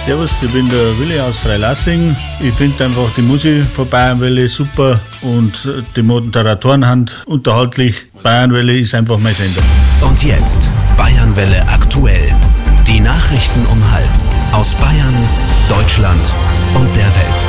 Servus, ich bin der Willi aus Freilassing. Ich finde einfach die Musik von Bayernwelle super und die Moderatoren unterhaltlich. Bayernwelle ist einfach mein Sender. Und jetzt Bayernwelle aktuell. Die Nachrichten um 12:30 aus Bayern, Deutschland und der Welt.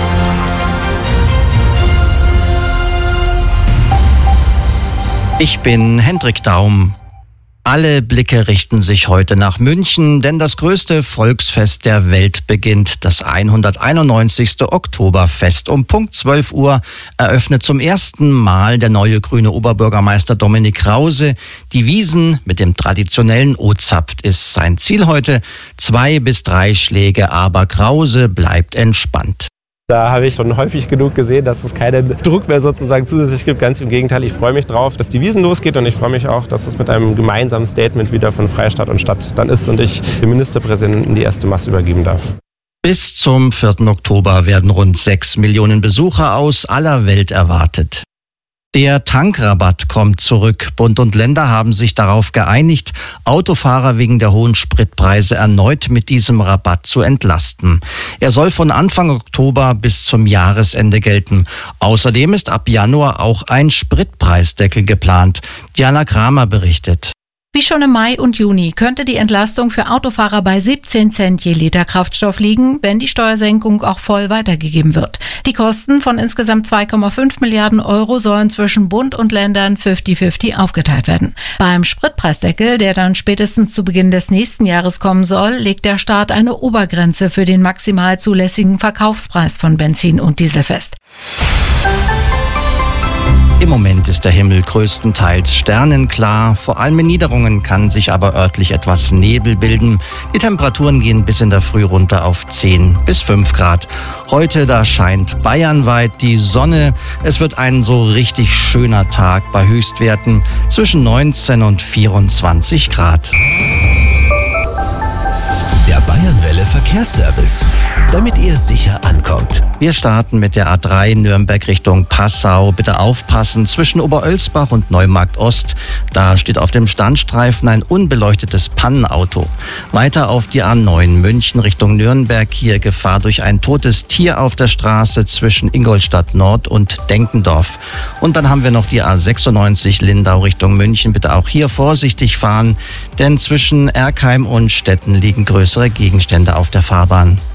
Ich bin Hendrik Daum. Alle Blicke richten sich heute nach München, denn das größte Volksfest der Welt beginnt. Das 191. Oktoberfest. Um Punkt 12 Uhr eröffnet zum ersten Mal der neue grüne Oberbürgermeister Dominik Krause die Wiesn mit dem traditionellen O-Zapft. Ist sein Ziel heute 2 bis 3 Schläge, aber Krause bleibt entspannt. Da habe ich schon häufig genug gesehen, dass es keinen Druck mehr sozusagen zusätzlich gibt. Ganz im Gegenteil, ich freue mich drauf, dass die Wiesn losgeht und ich freue mich auch, dass es mit einem gemeinsamen Statement wieder von Freistaat und Stadt dann ist und ich dem Ministerpräsidenten die erste Masse übergeben darf. Bis zum 4. Oktober werden rund 6 Millionen Besucher aus aller Welt erwartet. Der Tankrabatt kommt zurück. Bund und Länder haben sich darauf geeinigt, Autofahrer wegen der hohen Spritpreise erneut mit diesem Rabatt zu entlasten. Er soll von Anfang Oktober bis zum Jahresende gelten. Außerdem ist ab Januar auch ein Spritpreisdeckel geplant. Diana Kramer berichtet. Wie schon im Mai und Juni könnte die Entlastung für Autofahrer bei 17 Cent je Liter Kraftstoff liegen, wenn die Steuersenkung auch voll weitergegeben wird. Die Kosten von insgesamt 2,5 Milliarden Euro sollen zwischen Bund und Ländern 50-50 aufgeteilt werden. Beim Spritpreisdeckel, der dann spätestens zu Beginn des nächsten Jahres kommen soll, legt der Staat eine Obergrenze für den maximal zulässigen Verkaufspreis von Benzin und Diesel fest. Im Moment ist der Himmel größtenteils sternenklar. Vor allem in Niederungen kann sich aber örtlich etwas Nebel bilden. Die Temperaturen gehen bis in der Früh runter auf 10 bis 5 Grad. Heute, da scheint bayernweit die Sonne. Es wird ein so richtig schöner Tag bei Höchstwerten zwischen 19 und 24 Grad. Der Bayernwelle Verkehrsservice, damit ihr sicher ankommt. Wir starten mit der A3 Nürnberg Richtung Passau. Bitte aufpassen, zwischen Oberölsbach und Neumarkt Ost. Da steht auf dem Standstreifen ein unbeleuchtetes Pannenauto. Weiter auf die A9 München Richtung Nürnberg. Hier Gefahr durch ein totes Tier auf der Straße zwischen Ingolstadt Nord und Denkendorf. Und dann haben wir noch die A96 Lindau Richtung München. Bitte auch hier vorsichtig fahren, denn zwischen Erkheim und Stetten liegen größere Gegenstände auf der Fahrbahn.